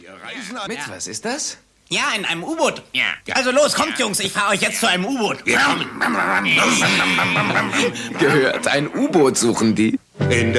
Reisen an... Mit was ist das? Ja, in einem U-Boot. Ja. Also los, kommt, Jungs, ich fahre euch jetzt zu einem U-Boot. Gehört, ein U-Boot suchen die. In